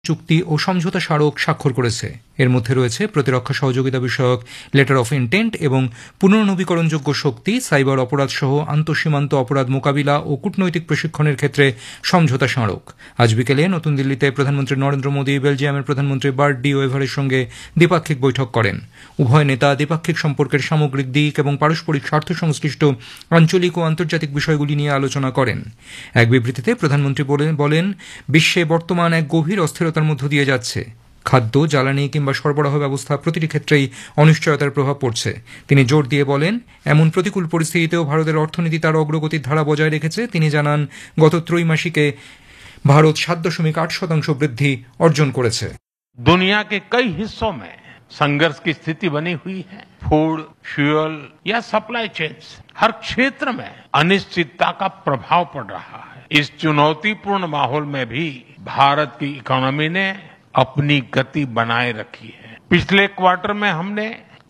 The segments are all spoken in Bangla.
চুক্তি ও সমঝোতা স্মারক স্বাক্ষর করেছে। এর মধ্যে রয়েছে প্রতিরক্ষা সহযোগিতা বিষয়ক লেটার অফ ইন্টেন্ট এবং পুনর্নবীকরণযোগ্য শক্তি, সাইবার অপরাধ সহ আন্তঃসীমান্ত অপরাধ মোকাবিলা ও কূটনৈতিক প্রশিক্ষণের ক্ষেত্রে সমঝোতা স্মারক। আজ বিকেলে নতুন দিল্লিতে প্রধানমন্ত্রী নরেন্দ্র মোদী বেলজিয়ামের প্রধানমন্ত্রী বার্ট ডি ওয়েভারের সঙ্গে দ্বিপাক্ষিক বৈঠক করেন। উভয় নেতা দ্বিপাক্ষিক সম্পর্কের সামগ্রিক দিক এবং পারস্পরিক স্বার্থ সংশ্লিষ্ট আঞ্চলিক ও আন্তর্জাতিক বিষয়গুলি নিয়ে আলোচনা করেন। এক বিবৃতিতে প্রধানমন্ত্রী বলেন, বিশ্বে বর্তমান এক গভীর অস্থিরতার মধ্য দিয়ে যাচ্ছে। খাদ্য, জ্বালানি কিংবা সরবরাহ ব্যবস্থা প্রতিটি ক্ষেত্রেই অনিশ্চয়তার প্রভাব পড়ছে। তিনি জোর দিয়ে বলেন, এমন প্রতিকূল পরিস্থিতিতেও ভারতের অর্থনীতি তার অগ্রগতির ধারা বজায় রেখেছে। তিনি জানান, গত ত্রৈমাসিকে ভারত 7.8% বৃদ্ধি অর্জন করেছে। दुनिया के कई हिस्सों में संघर्ष की स्थिति बनी हुई है। फूड, फ्यूल या सप्लाई चेन्स, हर क्षेत्र में अनिश्चितता का प्रभाव पड़ रहा है। इस चुनौतीपूर्ण माहौल में भी भारत की इकोनॉमी ने अपनी गति बनाए रखी है। पिछले क्वार्टर में हमने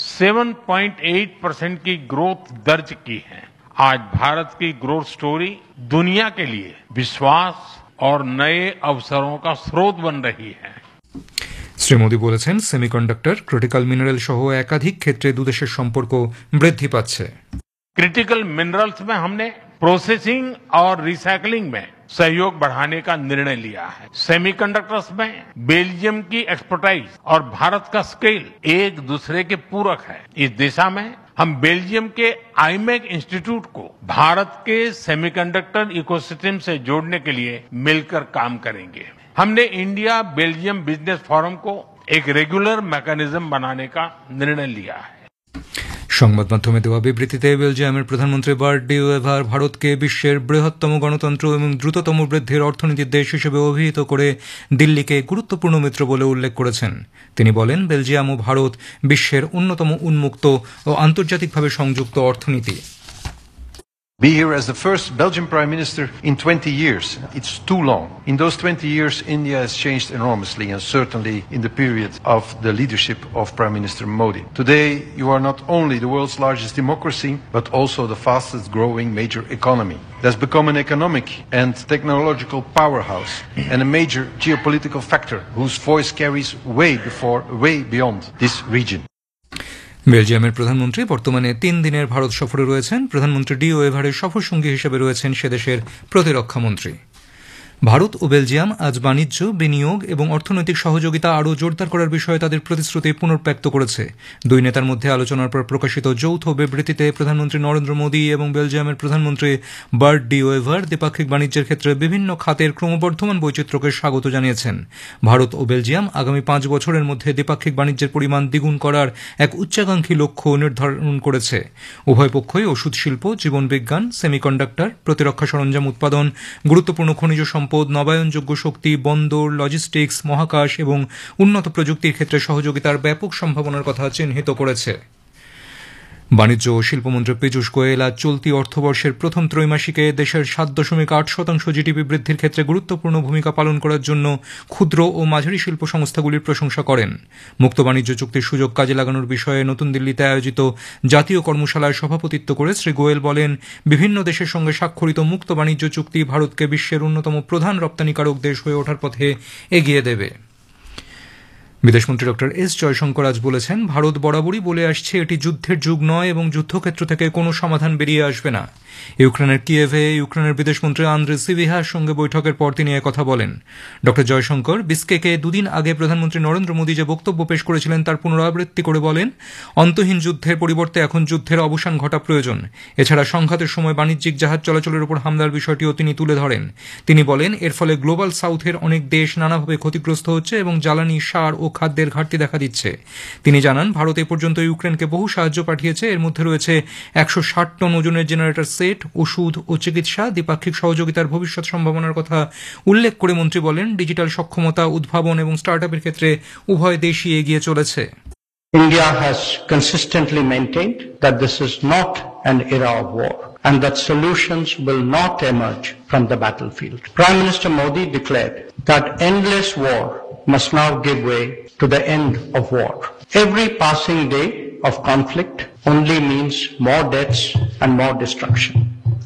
7.8% की ग्रोथ दर्ज की है। आज भारत की ग्रोथ स्टोरी दुनिया के लिए विश्वास और नए अवसरों का स्रोत बन रही है। শ্রী মোদী বলেছেন, সেমিকন্ডাক্টর, ক্রিটিক্যাল মিনারেল সহ একাধিক ক্ষেত্রে দুদেশের সম্পর্ক বৃদ্ধি পাচ্ছে। क्रिटिकल मिनरल्स में हमने प्रोसेसिंग और रिसाइकलिंग में सहयोग बढ़ाने का निर्णय लिया है। सेमीकंडक्टर्स में बेल्जियम की एक्सपर्टाइज और भारत का स्केल एक दूसरे के पूरक है। इस दिशा में हम बेल्जियम के आईमेक इंस्टीट्यूट को भारत के सेमीकंडक्टर इकोसिस्टम से जोड़ने के लिए मिलकर काम करेंगे। हमने इंडिया बेल्जियम बिजनेस फोरम को एक रेगुलर मैकेनिज्म बनाने का निर्णय लिया है। সংবাদ মাধ্যমে দেওয়া বিবৃতিতে বেলজিয়ামের প্রধানমন্ত্রী বার্ট ডি ওয়েভার ভারতকে বিশ্বের বৃহত্তম গণতন্ত্র এবং দ্রুততম বৃদ্ধির অর্থনীতির দেশ হিসেবে অভিহিত করে দিল্লিকে গুরুত্বপূর্ণ মিত্র বলে উল্লেখ করেছেন। তিনি বলেন, বেলজিয়াম ও ভারত বিশ্বের অন্যতম উন্মুক্ত ও আন্তর্জাতিকভাবে সংযুক্ত অর্থনীতি। Be here as the first Belgian Prime Minister in 20 years. It's too long. In those 20 years, India has changed enormously, and certainly in the period of the leadership of Prime Minister Modi. Today, you are not only the world's largest democracy, but also the fastest growing major economy. It has become an economic and technological powerhouse and a major geopolitical factor whose voice carries way beyond this region. বেলজিয়ামের প্রধানমন্ত্রী বর্তমানে 3 দিনের ভারত সফরে রয়েছেন। প্রধানমন্ত্রী ডি ওয়েভারের সফরসঙ্গী হিসেবে রয়েছেন সেদেশের প্রতিরক্ষামন্ত্রী। ভারত ও বেলজিয়াম আজ বাণিজ্য, বিনিয়োগ এবং অর্থনৈতিক সহযোগিতা আরও জোরদার করার বিষয়ে তাদের প্রতিশ্রুতি পুনর্ব্যক্ত করেছে। দুই নেতার মধ্যে আলোচনার পর প্রকাশিত যৌথ বিবৃতিতে প্রধানমন্ত্রী নরেন্দ্র মোদী এবং বেলজিয়ামের প্রধানমন্ত্রী বার্ট ডি ওয়েভার দ্বিপাক্ষিক বাণিজ্যের ক্ষেত্রে বিভিন্ন খাতের ক্রমবর্ধমান বৈচিত্র্যকে স্বাগত জানিয়েছেন। ভারত ও বেলজিয়াম আগামী 5 বছরের মধ্যে দ্বিপাক্ষিক বাণিজ্যের পরিমাণ দ্বিগুণ করার এক উচ্চাকাঙ্ক্ষী লক্ষ্য নির্ধারণ করেছে। উভয় পক্ষই ওষুধ শিল্প, জীবনবিজ্ঞান, সেমিকন্ডাক্টর, প্রতিরক্ষা সরঞ্জাম উৎপাদন, গুরুত্বপূর্ণ খনিজ সম্পদ, নবায়নযোগ্য শক্তি, বন্দর, লজিস্টিক্স, মহাকাশ এবং উন্নত প্রযুক্তির ক্ষেত্রে সহযোগিতার ব্যাপক সম্ভাবনার কথা চিহ্নিত করেছে। বাণিজ্য ও শিল্পমন্ত্রী পীযূষ গোয়েল আজ চলতি অর্থবর্ষের প্রথম ত্রৈমাসিকে দেশের 7.8% জিডিপি বৃদ্ধির ক্ষেত্রে গুরুত্বপূর্ণ ভূমিকা পালন করার জন্য ক্ষুদ্র ও মাঝারি শিল্প সংস্থাগুলির প্রশংসা করেন। মুক্ত বাণিজ্য চুক্তির সুযোগ কাজে লাগানোর বিষয়ে নতুন দিল্লিতে আয়োজিত জাতীয় কর্মশালায় সভাপতিত্ব করে শ্রী গোয়েল বলেন, বিভিন্ন দেশের সঙ্গে স্বাক্ষরিত মুক্ত বাণিজ্য চুক্তি ভারতকে বিশ্বের অন্যতম প্রধান রপ্তানিকারক দেশ হয়ে ওঠার পথে এগিয়ে দেবে। বিদেশমন্ত্রী ডক্টর এস জয়শঙ্কর আজ বলেছেন, ভারত বরাবরই বলে আসছে এটি যুদ্ধের যুগ নয় এবং যুদ্ধক্ষেত্র থেকে কোনো সমাধান বেরিয়ে আসবে না। ইউক্রেনের কিয়েভে ইউক্রেনের বিদেশমন্ত্রী আন্দ্রে সিভিহার সঙ্গে বৈঠকের পর তিনি একথা বলেন। ডক্টর জয়শঙ্কর বিস্কেকে 2 দিন আগে প্রধানমন্ত্রী নরেন্দ্র মোদী যে বক্তব্য পেশ করেছিলেন তার পুনরাবৃত্তি করে বলেন, অন্তহীন যুদ্ধের পরিবর্তে এখন যুদ্ধের অবসান ঘটা প্রয়োজন। এছাড়া সংঘাতের সময় বাণিজ্যিক জাহাজ চলাচলের উপর হামলার বিষয়টিও তিনি তুলে ধরেন। তিনি বলেন, এর ফলে গ্লোবাল সাউথের অনেক দেশ নানাভাবে ক্ষতিগ্রস্ত হচ্ছে এবং জ্বালানি, সার ও খাদ্যের ঘাটতি দেখা দিচ্ছে। তিনি জানান, ভারত এ পর্যন্ত ইউক্রেনকে বহু সাহায্য পাঠিয়েছে। এর মধ্যে রয়েছে 160 টন ওজনের জেনারেটর সেট, ওষুধ ও চিকিৎসা। দ্বিপাক্ষিক সহযোগিতার ভবিষ্যৎ সম্ভাবনার কথা উল্লেখ করে মন্ত্রী বলেন, ডিজিটাল সক্ষমতা, উদ্ভাবন এবং স্টার্টআপের ক্ষেত্রে উভয় দেশই এগিয়ে চলেছে। India has consistently maintained that this is not an era of war and that solutions will not emerge from the battlefield. Prime Minister Modi declared that endless war must now give way to the end of war. Every passing day of conflict only means more deaths and more destruction.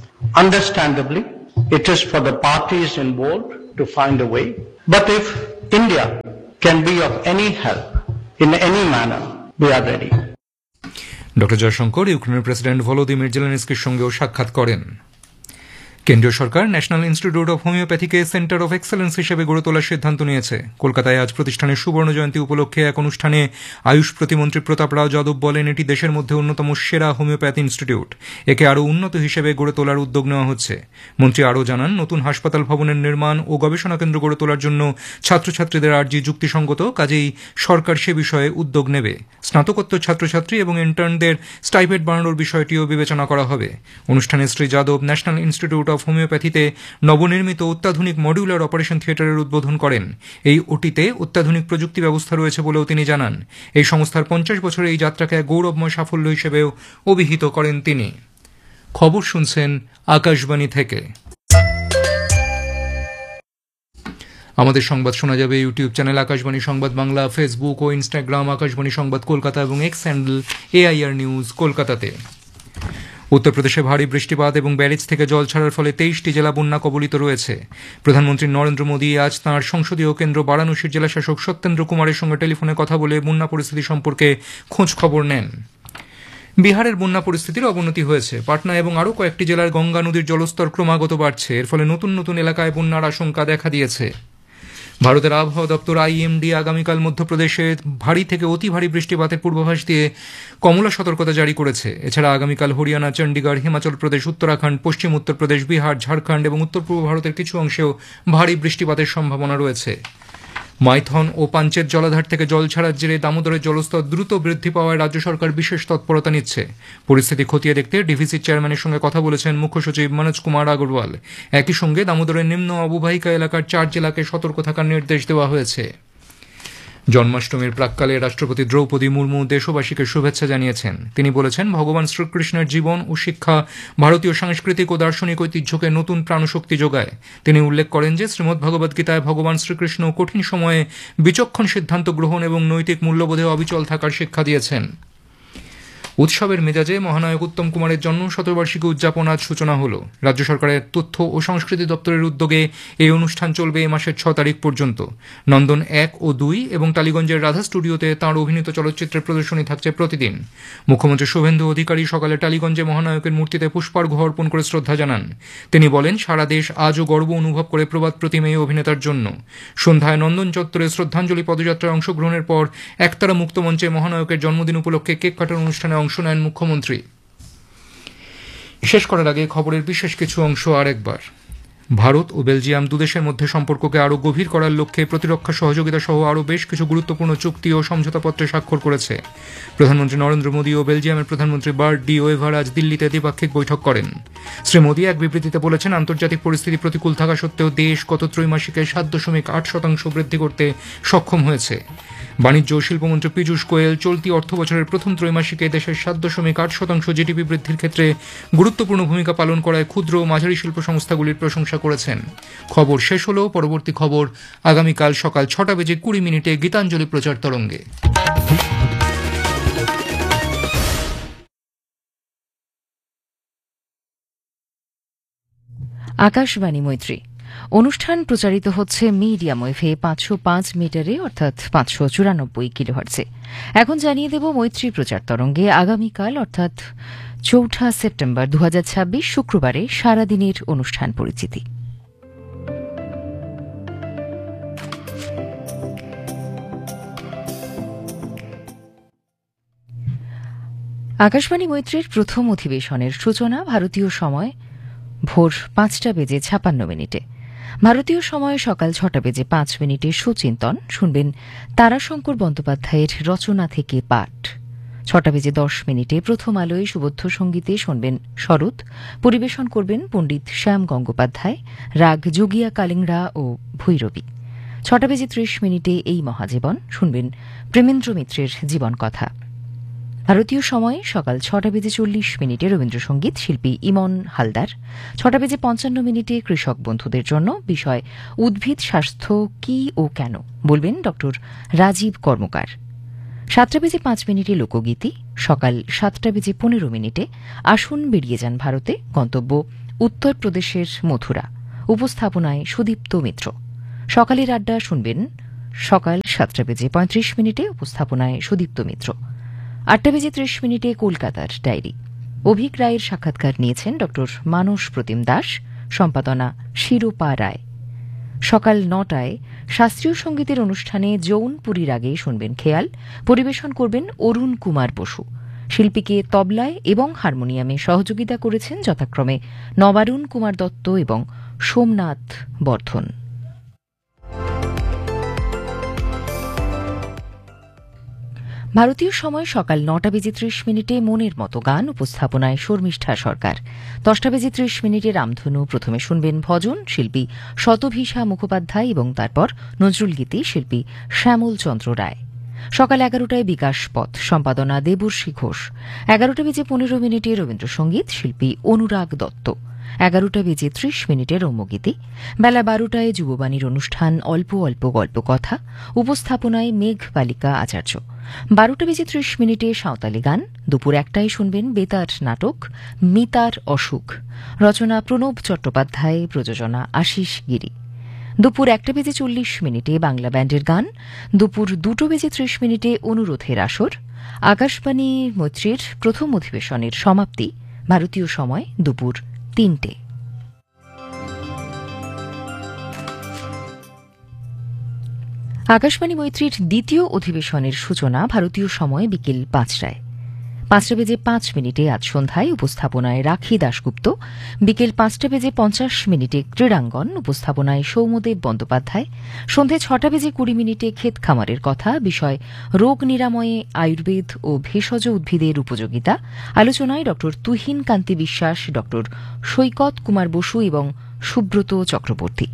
Understandably, it is for the parties involved to find a way. But if India can be of any help in any manner, we are ready. Doctor Jaishankar ইউক্রেনের প্রেসিডেন্ট ভলোদিমির জেলেনস্কির সঙ্গেও সাক্ষাৎ করেন। কেন্দ্রীয় সরকার national institute of হোমিওপ্যাথিকে centre of excellence হিসেবে গড়ে তোলার সিদ্ধান্ত নিয়েছে। কলকাতায় আজ প্রতিষ্ঠানের সুবর্ণ জয়ন্তী উপলক্ষে এক অনুষ্ঠানে আয়ুষ প্রতিমন্ত্রী প্রতাপ রাও যাদব বলেন, এটি দেশের মধ্যে অন্যতম সেরা হোমিওপ্যাথি ইনস্টিটিউট। একে আরও উন্নত হিসেবে গড়ে তোলার উদ্যোগ নেওয়া হচ্ছে। মন্ত্রী আরও জানান, নতুন হাসপাতাল ভবনের নির্মাণ ও গবেষণা কেন্দ্র গড়ে তোলার জন্য ছাত্রছাত্রীদের আর্জি যুক্তিসঙ্গত, কাজেই সরকার সে বিষয়ে উদ্যোগ নেবে। স্নাতকোত্তর ছাত্রছাত্রী এবং ইন্টার্নদের স্টাইপেন্ড বাড়ানোর বিষয়টিও বিবেচনা করা হবে। অনুষ্ঠানে Shri Yadav national institute of হোমিওপ্যাথিতে নবনির্মিত অত্যাধুনিক মডিউলার অপারেশন থিয়েটারের উদ্বোধন করেন। এই ওটিতে অত্যাধুনিক প্রযুক্তি ব্যবস্থা রয়েছে বলেও তিনি জানান। এই সংস্থার 50 বছরের এই যাত্রাকে এক গৌরবময় সাফল্য হিসেবেও অভিহিত করেন তিনি। খবর শুনছেন আকাশবাণী থেকে। আমাদের সংবাদ শোনা যাবে ইউটিউব চ্যানেল আকাশবাণী সংবাদ বাংলা, ফেসবুক ও ইনস্টাগ্রাম আকাশবাণী সংবাদ কলকাতা এবং এক্স হ্যান্ডেল AIR নিউজ কলকাতাতে। উত্তরপ্রদেশে ভারী বৃষ্টিপাত এবং ব্যারেজ থেকে জল ছাড়ার ফলে 23টি জেলা বন্যা কবলিত রয়েছে। প্রধানমন্ত্রী নরেন্দ্র মোদী আজ তাঁর সংসদীয় কেন্দ্র বারাণসীর জেলাশাসক সত্যেন্দ্র কুমারের সঙ্গে টেলিফোনে কথা বলে বন্যা পরিস্থিতি সম্পর্কে খোঁজ খবর নেন। বিহারের বন্যা পরিস্থিতির অবনতি হয়েছে। পাটনা এবং আরও কয়েকটি জেলার গঙ্গা নদীর জলস্তর ক্রমাগত বাড়ছে। এর ফলে নতুন নতুন এলাকায় বন্যার আশঙ্কা দেখা দিয়েছে। ভারতের আবহাওয়া দপ্তর IMD আগামীকাল মধ্যপ্রদেশে ভারী থেকে অতি ভারী বৃষ্টিপাতের পূর্বাভাস দিয়ে কমলা সতর্কতা জারি করেছে। এছাড়া আগামীকাল হরিয়ানা, চণ্ডীগড়, হিমাচল প্রদেশ, উত্তরাখণ্ড, পশ্চিম উত্তরপ্রদেশ, বিহার, ঝাড়খণ্ড এবং উত্তর পূর্ব ভারতের কিছু অংশেও ভারী বৃষ্টিপাতের সম্ভাবনা রয়েছে। মাইথন ও পাঞ্চেত জলাধার থেকে জল ছাড়ার জেরে দামোদরের জলস্তর দ্রুত বৃদ্ধি পাওয়ায় রাজ্য সরকার বিশেষ তৎপরতা নিচ্ছে। পরিস্থিতি খতিয়ে দেখতে ডিভিসির চেয়ারম্যানের সঙ্গে কথা বলেছেন মুখ্য সচিব মনোজ কুমার আগরওয়াল। একই সঙ্গে দামোদরের নিম্ন অববাহিকা এলাকার 4 জেলাকে সতর্ক থাকার নির্দেশ দেওয়া হয়েছে। জন্মাষ্টমীর প্রাক্কালে রাষ্ট্রপতি দ্রৌপদী মুর্মু দেশবাসীকে শুভেচ্ছা জানিয়েছেন। তিনি বলেছেন, ভগবান শ্রীকৃষ্ণের জীবন ও শিক্ষা ভারতীয় সাংস্কৃতিক ও দার্শনিক ঐতিহ্যকে নতুন প্রাণশক্তি যোগায়। তিনি উল্লেখ করেন যে শ্রীমদ্ভগবদ্গীতায় ভগবান শ্রীকৃষ্ণ কঠিন সময়ে বিচক্ষণ সিদ্ধান্ত গ্রহণ এবং নৈতিক মূল্যবোধে অবিচল থাকার শিক্ষা দিয়েছেন। উৎসবের মেজাজে মহানায়ক উত্তম কুমারের জন্ম শতবার্ষিকী উদযাপন আজ সূচনা হল। রাজ্য সরকারের তথ্য ও সংস্কৃতি দপ্তরের উদ্যোগে এই অনুষ্ঠান চলবে এই মাসের 6 তারিখ পর্যন্ত। নন্দন 1 ও 2 এবং টালিগঞ্জের রাধা স্টুডিওতে তাঁর অভিনীত চলচ্চিত্রের প্রদর্শনী থাকছে প্রতিদিন। মুখ্যমন্ত্রী শুভেন্দু অধিকারী সকালে টালিগঞ্জে মহানায়কের মূর্তিতে পুষ্পার্ঘ্য অর্পণ করে শ্রদ্ধা জানান। তিনি বলেন, সারা দেশ আজও গর্ব অনুভব করে প্রবাদ প্রতিম এই অভিনেতার জন্য। সন্ধ্যায় নন্দন চত্বরে শ্রদ্ধাঞ্জলি পদযাত্রায় অংশগ্রহণের পর একতারা মুক্তমঞ্চে মহানায়কের জন্মদিন উপলক্ষে কেক কাটার অনুষ্ঠানে অংশ নেন মুখ্যমন্ত্রী। শেষ করার আগে খবরের বিশেষ কিছু অংশ আরেকবার। ভারত ও বেলজিয়াম দুদেশের মধ্যে সম্পর্ককে আরও গভীর করার লক্ষ্যে প্রতিরক্ষা সহযোগিতা সহ আরও বেশ কিছু গুরুত্বপূর্ণ চুক্তি ও সমঝোতাপত্রে স্বাক্ষর করেছে। প্রধানমন্ত্রী নরেন্দ্র মোদী ও বেলজিয়ামের প্রধানমন্ত্রী বার্ট ডি ওয়েভার আজ দিল্লিতে দ্বিপাক্ষিক বৈঠক করেন। শ্রী মোদী এক বিবৃতিতে বলেছেন, আন্তর্জাতিক পরিস্থিতি প্রতিকূল থাকা সত্ত্বেও দেশ গত ত্রৈমাসিকে 7.8% বৃদ্ধি করতে সক্ষম হয়েছে। বাণিজ্য ও শিল্পমন্ত্রী পীযূষ গোয়েল চলতি অর্থবছরের প্রথম ত্রৈমাসিকে দেশের 7.8% জিডিপি বৃদ্ধির ক্ষেত্রে গুরুত্বপূর্ণ ভূমিকা পালন করায় ক্ষুদ্র ও মাঝারি শিল্প সংস্থাগুলির প্রশংসা করেছেন। খবর শেষ হল। পরবর্তী খবর আগামীকাল সকাল 6:20 গীতাঞ্জলি প্রচার তরঙ্গে। আকাশবাণী মৈত্রী অনুষ্ঠান প্রচারিত হচ্ছে মিডিয়াম ওয়েভে 505 মিটারে অর্থাৎ 594 কিলোহার্টজে। এখন জানিয়ে দেব মৈত্রী প্রচার তরঙ্গে আগামীকাল অর্থাৎ 4 সেপ্টেম্বর 2026 শুক্রবারে সারাদিনের অনুষ্ঠান পরিচিতি। আকাশবাণী মৈত্রীর প্রথম অধিবেশনের সূচনা ভারতীয় সময় ভোর 5:56 ভারতীয় সময় সকাল 6:05 সুচিন্তন শুনবেন তারাশঙ্কর বন্দ্যোপাধ্যায়ের রচনা থেকে পাঠ। 6:10 প্রথম আলোয় সুবোধ্য সঙ্গীতে শুনবেন শরৎ, পরিবেশন করবেন পণ্ডিত শ্যাম গঙ্গোপাধ্যায়, রাগ যোগিয়া কালিংরা ও ভৈরবী। 6:30 এই মহাজীবন শুনবেন প্রেমেন্দ্র মিত্রের জীবন কথা। ভারতীয় সময় সকাল 6:40 রবীন্দ্রসঙ্গীত, শিল্পী ইমন হালদার। 6:55 কৃষক বন্ধুদের জন্য বিষয় উদ্ভিদ স্বাস্থ্য কি ও কেন, বলবেন ড রাজীব কর্মকার। 7:05 লোকগীতি। সকাল 7:15 আসুন বেরিয়ে যান ভারতে, গন্তব্য উত্তরপ্রদেশের মথুরা। উপস্থাপনায় সুদীপ্ত মিত্র। সকালের আড্ডা শুনবেন সকাল 7:35 উপস্থাপনায় সুদীপ্ত মিত্র। 8:30 কলকাতার ডায়েরি। অভিক রায়ের সাক্ষাৎকার নিয়েছেন ড মানস প্রতিম দাস, সম্পাদনা শিরোপা রায়। সকাল 9টায় শাস্ত্রীয় সঙ্গীতের অনুষ্ঠানে যৌনপুরীর আগে শুনবেন খেয়াল, পরিবেশন করবেন অরুণ কুমার বসু। শিল্পীকে তবলায় এবং হারমোনিয়ামে সহযোগিতা করেছেন যথাক্রমে নবারুণ কুমার দত্ত এবং সোমনাথ বর্ধন। ভারতীয় সময় সকাল 9:30 মনের মতো গান, উপস্থাপনায় শর্মিষ্ঠা সরকার। 10:30 রামধনু। প্রথমে শুনবেন ভজন, শিল্পী শতভিষা মুখোপাধ্যায় এবং তারপর নজরুলগীতি, শিল্পী শ্যামল চন্দ্র রায়। সকাল 11টায় বিকাশ পথ, সম্পাদনা দেবর্ষী ঘোষ। 11:15 রবীন্দ্রসঙ্গীত, শিল্পী অনুরাগ দত্ত। 11:30 রম্যগীতি। বেলা 12টায় যুববাণীর অনুষ্ঠান অল্প অল্প গল্প কথা, উপস্থাপনায় মেঘ বালিকা আচার্য। 12:30 সাঁওতালি গান। দুপুর 1টায় শুনবেন বেতার নাটক মিতার অসুখ, রচনা প্রণব চট্টোপাধ্যায়, প্রযোজনা আশিস গিরি। দুপুর 1:40 বাংলা ব্যান্ডের গান। দুপুর 2:30 অনুরোধের আসর। আকাশবাণী মৈত্রীর প্রথম অধিবেশনের সমাপ্তি। ভারতীয় সময় দুপুর 3টে। আকাশবাণী মৈত্রীর দ্বিতীয় অধিবেশনের সূচনা ভারতীয় সময় বিকেল 5টায়। 5:05 আজ সন্ধ্যায় উপস্থাপনায় রাখি দাশগুপ্ত। বিকেল 5:50 ক্রীড়াঙ্গন, উপস্থাপনায় সৌম্যদেব বন্দ্যোপাধ্যায়। সন্ধে 6:20 ক্ষেত খামারের কথা, বিষয় রোগ নিরাময়ে আয়ুর্বেদ ও ভেষজ উদ্ভিদের উপযোগিতা। আলোচনায় ড তুহিন কান্তি বিশ্বাস, ড সৈকত কুমার বসু এবং সুব্রত চক্রবর্তী।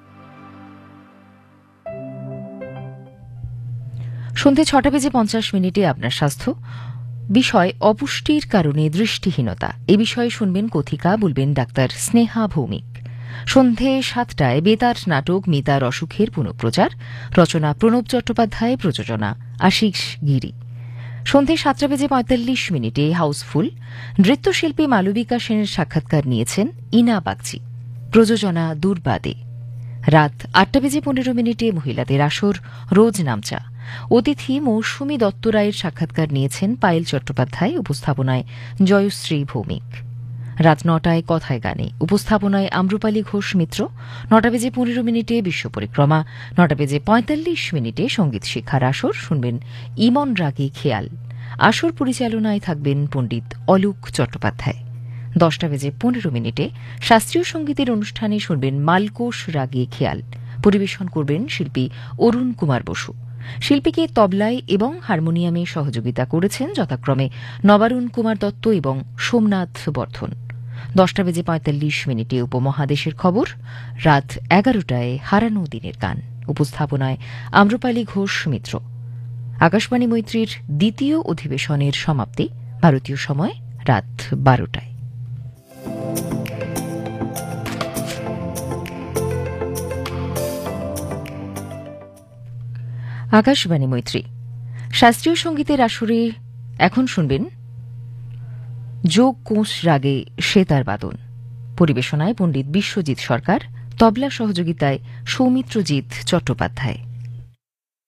সন্ধে 6:50 আপনার স্বাস্থ্য, বিষয় অপুষ্টির কারণে দৃষ্টিহীনতা। এ বিষয়ে শুনবেন কথিকা, বলবেন ডাক্তার স্নেহা ভৌমিক। সন্ধে 7টায় বেতার নাটক মিতার অসুখের পুনঃপ্রচার, রচনা প্রণব চট্টোপাধ্যায়, প্রযোজনা আশিস গিরি। সন্ধে 7:45 হাউসফুল। নৃত্যশিল্পী মালবিকা সেনের সাক্ষাৎকার নিয়েছেন ইনা বাগচি, প্রযোজনা দুর্বাদে। রাত 8:15 মহিলাদের আসর রোজ নামচা। অতিথি মৌসুমী দত্ত রায়ের সাক্ষাৎকার নিয়েছেন পায়েল চট্টোপাধ্যায়, উপস্থাপনায় জয়শ্রী ভৌমিক। রাত 9টায় কথায় গানে, উপস্থাপনায় আম্রপালি ঘোষ মিত্র। 9:15 বিশ্ব পরিক্রমা। 9:45 সঙ্গীত শিক্ষার আসর, শুনবেন ইমন রাগে খেয়াল। আসর পরিচালনায় থাকবেন পণ্ডিত অলোক চট্টোপাধ্যায়। 10:15 শাস্ত্রীয় সঙ্গীতের অনুষ্ঠানে শুনবেন মালকোষ রাগে খেয়াল, পরিবেশন করবেন শিল্পী অরুণ কুমার বসু। শিল্পীকে তবলায় এবং হারমোনিয়ামে সহযোগিতা করেছেন যথাক্রমে নবারুণ কুমার দত্ত এবং সোমনাথ বর্ধন। 10:45 উপমহাদেশের খবর। রাত 11টায় হারানো দিনের গান, উপস্থাপনায় আম্রপালি ঘোষ মিত্র। আকাশবাণী মৈত্রীর দ্বিতীয় অধিবেশনের সমাপ্তি। ভারতীয় সময় রাত 12টায়। আকাশবাণী মৈত্রী শাস্ত্রীয় সঙ্গীতের আসরে এখন শুনবেন যোগ কোষ রাগে সেতার বাদন, পরিবেশনায় পণ্ডিত বিশ্বজিৎ সরকার, তবলা সহযোগিতায় সৌমিত্রজিৎ চট্টোপাধ্যায়।